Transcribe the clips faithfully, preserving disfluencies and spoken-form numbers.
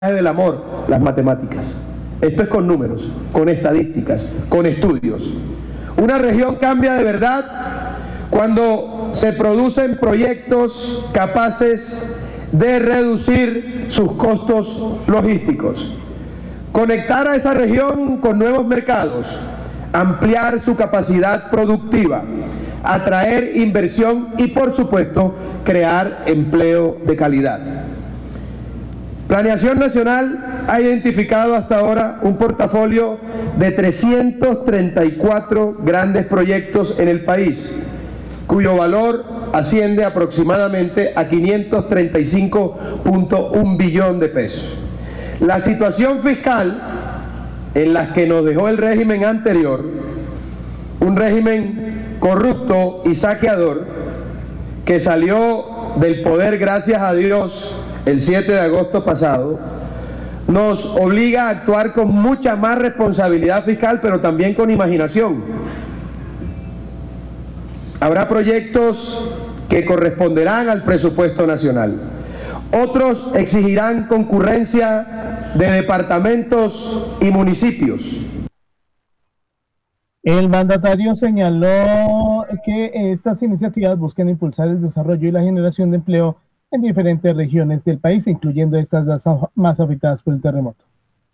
del amor, las matemáticas. Esto es con números, con estadísticas, con estudios. Una región cambia de verdad cuando se producen proyectos capaces de reducir sus costos logísticos, conectar a esa región con nuevos mercados, ampliar su capacidad productiva, atraer inversión y, por supuesto, crear empleo de calidad. Planeación Nacional ha identificado hasta ahora un portafolio de trescientos treinta y cuatro grandes proyectos en el país, cuyo valor asciende aproximadamente a quinientos treinta y cinco punto uno billón de pesos. La situación fiscal en la que nos dejó el régimen anterior, un régimen corrupto y saqueador que salió del poder, gracias a Dios, el siete de agosto pasado, nos obliga a actuar con mucha más responsabilidad fiscal, pero también con imaginación. Habrá proyectos que corresponderán al presupuesto nacional. Otros exigirán concurrencia de departamentos y municipios. El mandatario señaló que estas iniciativas buscan impulsar el desarrollo y la generación de empleo en diferentes regiones del país, incluyendo estas las más afectadas por el terremoto.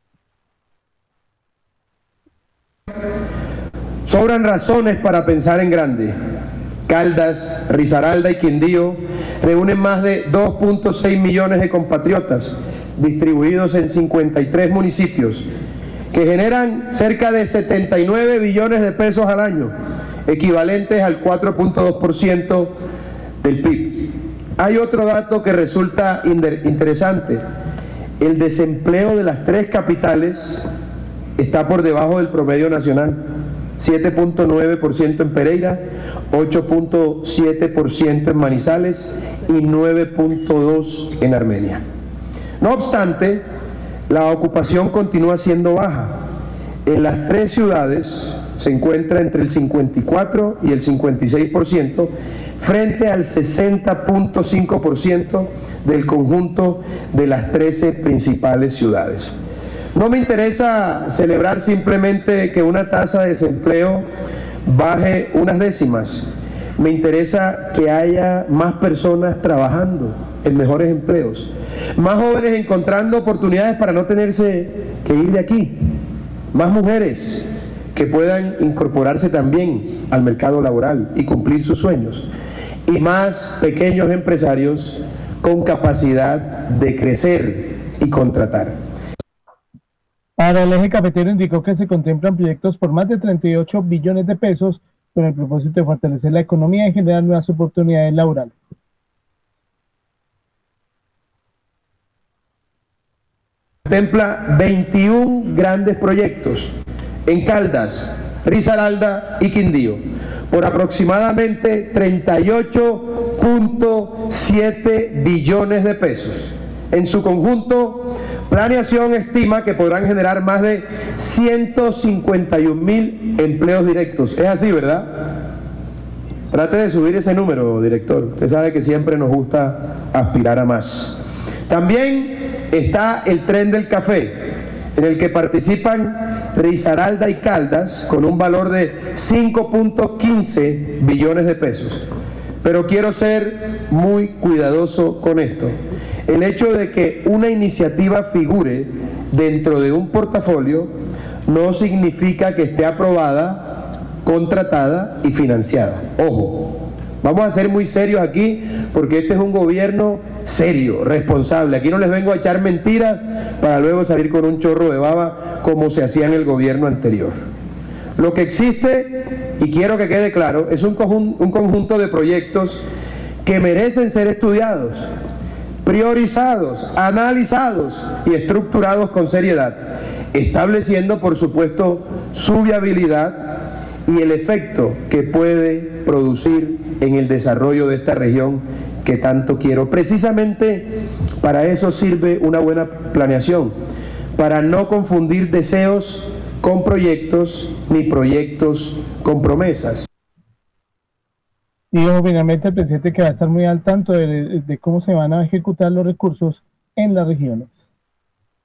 Sobran razones para pensar en grande. Caldas, Risaralda y Quindío reúnen más de dos punto seis millones de compatriotas distribuidos en cincuenta y tres municipios que generan cerca de setenta y nueve billones de pesos al año, equivalentes al cuatro punto dos por ciento del P I B. Hay otro dato que resulta interesante. El desempleo de las tres capitales está por debajo del promedio nacional. siete punto nueve por ciento en Pereira, ocho punto siete por ciento en Manizales y nueve punto dos por ciento en Armenia. No obstante, la ocupación continúa siendo baja. En las tres ciudades se encuentra entre el cincuenta y cuatro y el cincuenta y seis por ciento, frente al sesenta punto cinco por ciento del conjunto de las trece principales ciudades. No me interesa celebrar simplemente que una tasa de desempleo baje unas décimas. Me interesa que haya más personas trabajando en mejores empleos, más jóvenes encontrando oportunidades para no tenerse que ir de aquí, más mujeres que puedan incorporarse también al mercado laboral y cumplir sus sueños, y más pequeños empresarios con capacidad de crecer y contratar. Para el eje cafetero indicó que se contemplan proyectos por más de treinta y ocho billones de pesos con el propósito de fortalecer la economía y generar nuevas oportunidades laborales. Contempla veintiún grandes proyectos en Caldas, Risaralda y Quindío, por aproximadamente treinta y ocho punto siete billones de pesos. En su conjunto, Planeación estima que podrán generar más de ciento cincuenta y un mil empleos directos. Es así, ¿verdad? Trate de subir ese número, director. Usted sabe que siempre nos gusta aspirar a más. También está el Tren del Café, en el que participan Risaralda y Caldas, con un valor de cinco punto quince billones de pesos. Pero quiero ser muy cuidadoso con esto. El hecho de que una iniciativa figure dentro de un portafolio no significa que esté aprobada, contratada y financiada. Ojo, vamos a ser muy serios aquí, porque este es un gobierno serio, responsable. Aquí no les vengo a echar mentiras para luego salir con un chorro de baba como se hacía en el gobierno anterior. Lo que existe, y quiero que quede claro, es un conjunto, un conjunto de proyectos que merecen ser estudiados, priorizados, analizados y estructurados con seriedad, estableciendo, por supuesto, su viabilidad y el efecto que puede producir en el desarrollo de esta región que tanto quiero. Precisamente para eso sirve una buena planeación, para no confundir deseos con proyectos, ni proyectos con promesas. Y dijo finalmente el presidente que va a estar muy al tanto de, de cómo se van a ejecutar los recursos en las regiones.